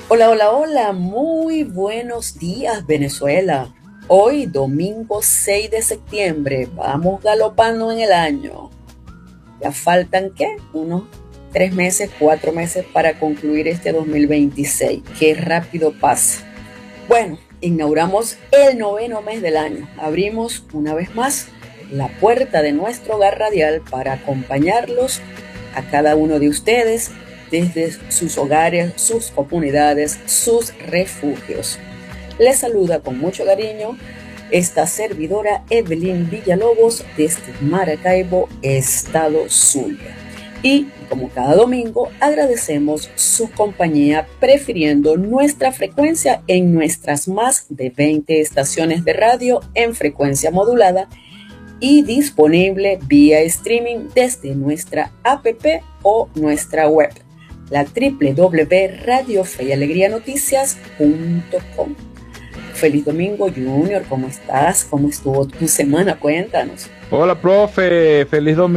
Hola, hola, hola, muy buenos días Venezuela. Hoy, domingo 6 de septiembre, vamos galopando en el año. Ya faltan, ¿qué? Unos 3 meses, 4 meses para concluir este 2026. Qué rápido pasa. Bueno, inauguramos el noveno mes del año. Abrimos una vez más la puerta de nuestro hogar radial para acompañarlos a cada uno de ustedes desde sus hogares, sus comunidades, sus refugios. Les saluda con mucho cariño esta servidora Evelyn Villalobos desde Maracaibo, Estado Zulia. Y como cada domingo, agradecemos su compañía prefiriendo nuestra frecuencia en nuestras más de 20 estaciones de radio en frecuencia modulada y disponible vía streaming desde nuestra app o nuestra web, la www.radiofeyalegrianoticias.com. Feliz domingo, Junior, ¿cómo estás? ¿Cómo estuvo tu semana? Cuéntanos. Hola, profe, feliz domingo.